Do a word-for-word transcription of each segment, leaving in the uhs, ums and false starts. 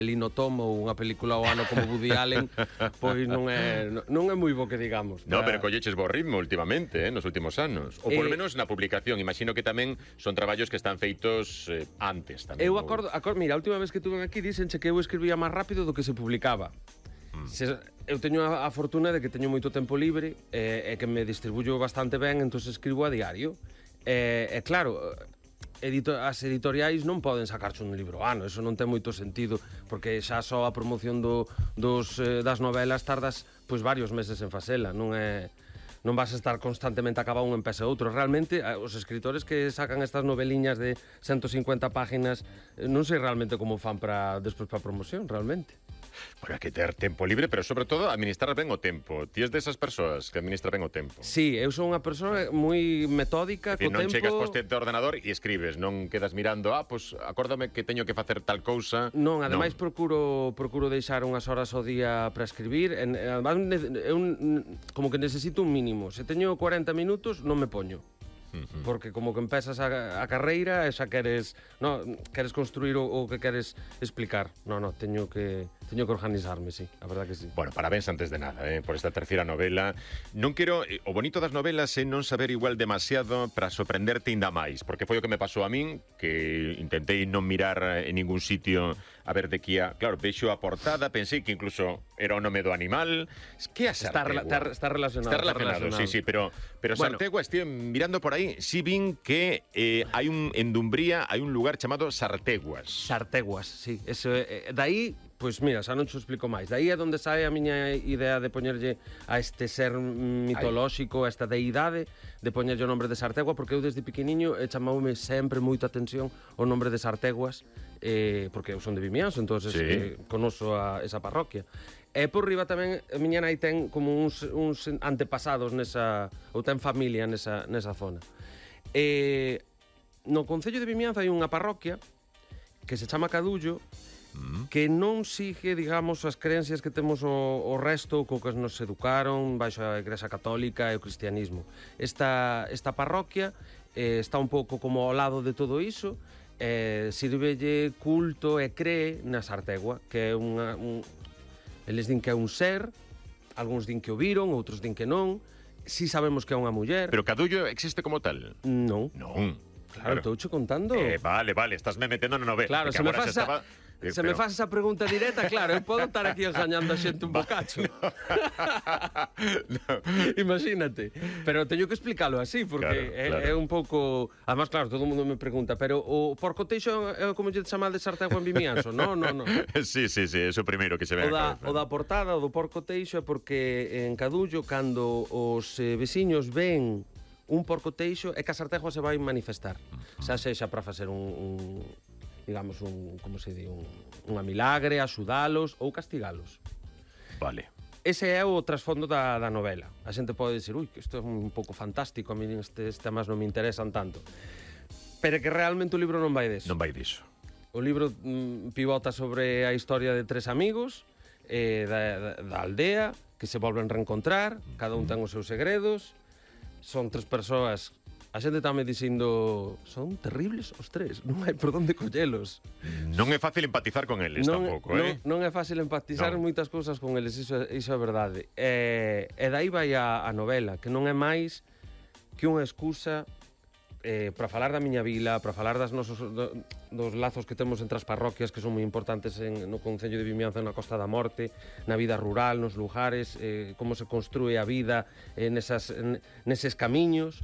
Lino Tom ou unha película ao ano como Woody Allen, pois non é non é moi bo que digamos. No, pero colleches bo ritmo últimamente, eh, nos últimos anos. Ou por Eh, menos na publicación. Imagino que tamén son traballos que están feitos eh, antes tamén. Eu ou- acordo, acordo, mira, a última vez que tuve aquí díxenche que eu escribía máis rápido do que se publicaba. Mm. Se, eu teño a, a fortuna de que teño moito tempo libre e, e que me distribuyo bastante ben, entón escribo a diario. E, e claro, edito, as editoriais non poden sacarche un libro ano, eso non ten moito sentido, porque xa só a promoción do, dos, eh, das novelas tardas pois varios meses en facela, non é... non vas a estar constantemente a acabar un empece outro. Realmente, os escritores que sacan estas noveliñas de ciento cincuenta páginas, non sei realmente como fan para despois para promoción, realmente. Bueno, hai que ter tempo libre, pero sobre todo administrar ben o tempo. Ti es desas persoas que administra ben o tempo. Sí, eu son unha persoa moi metódica, Decir, co non tempo... chegas poste do ordenador e escribes, non quedas mirando, ah, pois pues, acórdame que teño que facer tal cousa. Non, ademais non. procuro procuro deixar unhas horas ao día para escribir, en, además, eu como que necesito un mínimo. Se teño cuarenta minutos, non me poño. Uh-huh. Porque como que empezas a, a carreira e xa queres, no, queres construir o, o que queres explicar. No, no, teño que teño que organizarme, sí, a verdad que sí. Bueno, parabéns antes de nada, eh, por esta terceira novela. Non quero, eh, o bonito das novelas é non saber igual demasiado para sorprenderte ainda máis, porque foi o que me pasou a min, que intentei non mirar en ningún sitio a ver de que ia. Claro, vexo a portada, pensei que incluso era o nome do animal. Que a Está, Sartegua? está, está relacionado. Está relacionado, está relacionado. sí, sí, pero, pero bueno. Sartegua, estive mirando por aí, sí vin que eh, hai un, en Dumbría hai un lugar chamado Sarteguas. Sarteguas, sí. Eso, eh, dai, pois pues mira, xa non te explico máis. Dai é onde sae a miña idea de poñerlle a este ser mitolóxico, a esta deidade, de poñerlle o nombre de Sartegua, porque eu desde pequeniño eh, chamoume sempre moita atención o nombre de Sarteguas, eh, porque eu son de Vimianzo, entón sí. eh, conoso a esa parroquia. E por riba tamén, a miña nai ten como uns, uns antepasados nesa, ou ten familia nesa, nesa zona. E no concello de Vimianzo hai unha parroquia que se chama Cadullo, mm. que non sigue, digamos, as creencias que temos o, o resto co que nos educaron baixo a Igrexa Católica e o cristianismo. Esta, esta parroquia eh, está un pouco como ao lado de todo iso, eh, sirvelle culto e cree na Sartegua, que é unha... Un, eles din que é un ser, algúns din que o viron, outros din que non. Si sabemos que é unha muller. Pero Cadullo existe como tal? Non. Non. Claro, estou che contando. Eh, vale, vale, estás me metendo na novela. Claro, se me faz esa, estaba... eh, se pero... me faz esa pregunta directa, claro, eu podo estar aquí engañando a xente un bocacho. No. Imagínate. Pero teño que explicarlo así, porque claro, é, claro. é un pouco... Además, claro, todo o mundo me pregunta, pero o porco teixo é como lle chamar de Sartegua en Vimianzo? No, no, no. Sí, sí, sí, eso primeiro que se ve o da, a cabeza. O da portada, o do porco teixo, é porque en Cadullo, cando os eh, veciños ven un porco teixo, é que a Sartegua se vai manifestar. Uh-huh. Xa sexa para facer un, un digamos, un, como se di, un, unha milagre, axudalos ou castigalos. Vale. Ese é o trasfondo da, da novela. A xente pode dicir, ui, que isto é un pouco fantástico, a mí estes temas non me interesan tanto. Pero que realmente o libro non vai deso. Non vai diso. O libro mm, pivota sobre a historia de tres amigos eh, da, da, da aldea que se volven reencontrar, cada un ten os seus segredos. Son tres persoas. A xente está me dicindo, son terribles os tres, non hai por onde collelos. Non é fácil empatizar con eles non, tampouco, non, eh? Non é fácil empatizar non. moitas cousas con eles, iso, iso é verdade. E, e dai vai a, a novela, que non é máis que unha excusa eh, para falar da miña vila, para falar das nosos, do, dos lazos que temos entre as parroquias que son moi importantes en, no concello de Vimianzo, na Costa da Morte, na vida rural, nos lugares, eh, como se construe a vida eh, nesas, en, neses camiños.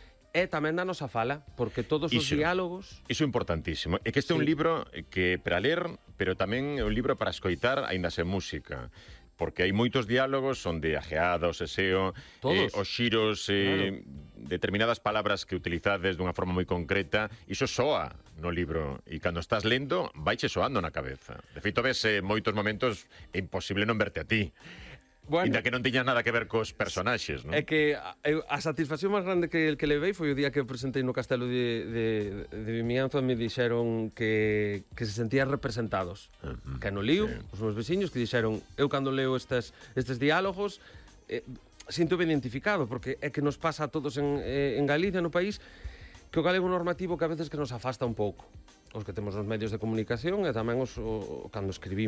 E tamén danos a fala, porque todos os iso, diálogos... Iso é importantísimo. É que este é sí. un libro que para ler, pero tamén é un libro para escoitar, aínda sen música. Porque hai moitos diálogos onde ajeada, o seseo, eh, os xiros, eh, claro. determinadas palabras que utilizades dunha forma moi concreta, iso soa no libro, e cando estás lendo, vaiche soando na cabeza. De feito, ves eh, moitos momentos é imposible non verte a ti. Bueno, inda que non tiña nada que ver cos personaxes, non? É que a, a satisfacción máis grande que, que levei foi o día que presentei no Castelo de, de, de Vimianzo, me dixeron que, que se sentían representados. Uh-huh, que no lío, sí. Os meus veciños que dixeron, eu cando leo estes, estes diálogos eh, sinto-me identificado, porque é que nos pasa a todos en, eh, en Galicia, no país, que o galego normativo que a veces que nos afasta un pouco, os que temos nos medios de comunicación e tamén os, o, cando escribimos.